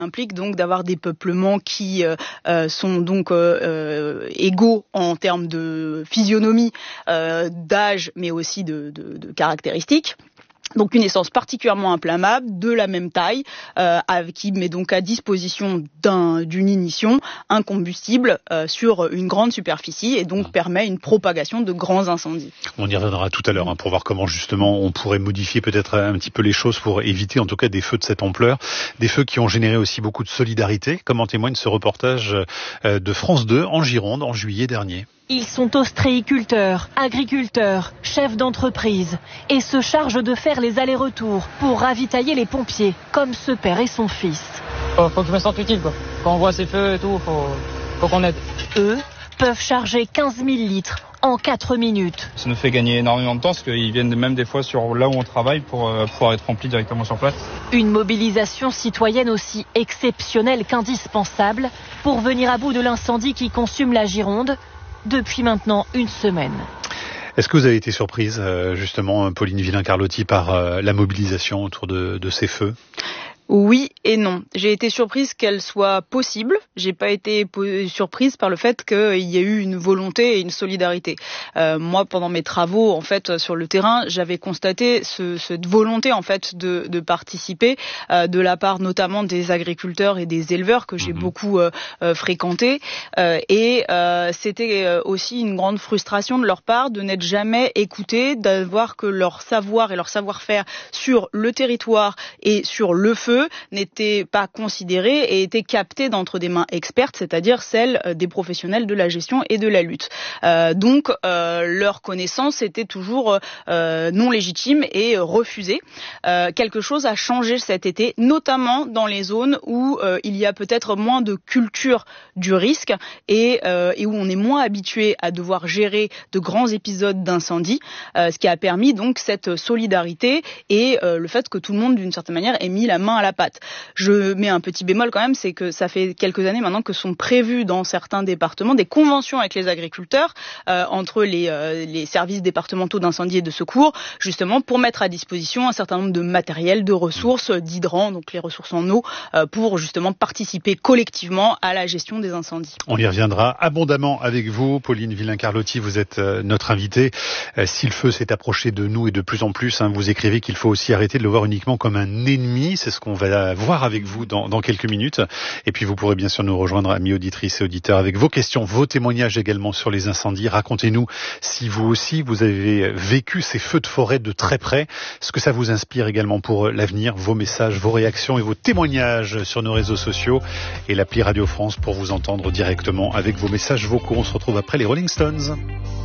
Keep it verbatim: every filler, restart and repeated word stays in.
implique donc d'avoir des peuplements qui euh, sont donc euh, égaux en termes de physionomie, euh, d'âge, mais aussi de, de, de caractéristiques. Donc une essence particulièrement inflammable, de la même taille, euh, qui met donc à disposition d'un, d'une ignition un combustible euh, sur une grande superficie et donc permet une propagation de grands incendies. On y reviendra tout à l'heure hein, pour voir comment justement on pourrait modifier peut-être un petit peu les choses pour éviter en tout cas des feux de cette ampleur, des feux qui ont généré aussi beaucoup de solidarité, comme en témoigne ce reportage de France deux en Gironde en juillet dernier. Ils sont ostréiculteurs, agriculteurs, chefs d'entreprise et se chargent de faire les allers-retours pour ravitailler les pompiers, comme ce père et son fils. Faut, faut que je me sente utile, quoi. Quand on voit ces feux et tout, faut, faut qu'on aide. Eux peuvent charger quinze mille litres en quatre minutes. Ça nous fait gagner énormément de temps parce qu'ils viennent même des fois sur là où on travaille pour euh, pouvoir être remplis directement sur place. Une mobilisation citoyenne aussi exceptionnelle qu'indispensable pour venir à bout de l'incendie qui consume la Gironde depuis maintenant une semaine. Est-ce que vous avez été surprise, justement, Pauline Villain-Carlotti, par la mobilisation autour de, de ces feux ? Oui et non. J'ai été surprise qu'elle soit possible. J'ai pas été po- surprise par le fait qu'il y ait eu une volonté et une solidarité. Euh, moi, pendant mes travaux, en fait, sur le terrain, j'avais constaté ce, cette volonté, en fait, de, de participer euh, de la part notamment des agriculteurs et des éleveurs que j'ai mmh. beaucoup euh, euh, fréquentés. Euh, et euh, c'était aussi une grande frustration de leur part de n'être jamais écoutés, d'avoir que leur savoir et leur savoir-faire sur le territoire et sur le feu n'étaient pas considérés et étaient captés d'entre des mains expertes, c'est-à-dire celles des professionnels de la gestion et de la lutte. Euh, donc, euh, leur connaissance était toujours euh, non légitime et refusée. Euh, quelque chose a changé cet été, notamment dans les zones où euh, il y a peut-être moins de culture du risque et, euh, et où on est moins habitué à devoir gérer de grands épisodes d'incendie, euh, ce qui a permis donc cette solidarité et euh, le fait que tout le monde, d'une certaine manière, ait mis la main à la pâte. Je mets un petit bémol quand même, c'est que ça fait quelques années maintenant que sont prévues dans certains départements des conventions avec les agriculteurs euh, entre les, euh, les services départementaux d'incendie et de secours, justement pour mettre à disposition un certain nombre de matériel, de ressources, d'hydrants, donc les ressources en eau, euh, pour justement participer collectivement à la gestion des incendies. On y reviendra abondamment avec vous, Pauline Villain-Carlotti, vous êtes euh, notre invitée. Euh, si le feu s'est approché de nous et de plus en plus, hein, vous écrivez qu'il faut aussi arrêter de le voir uniquement comme un ennemi, c'est ce qu'on va voir avec vous dans, dans quelques minutes. Et puis vous pourrez bien sûr nous rejoindre, amis auditrices et auditeurs, avec vos questions, vos témoignages également sur les incendies. Racontez-nous si vous aussi vous avez vécu ces feux de forêt de très près, ce que ça vous inspire également pour l'avenir, vos messages, vos réactions et vos témoignages sur nos réseaux sociaux et l'appli Radio France pour vous entendre directement avec vos messages vocaux. On se retrouve après les Rolling Stones.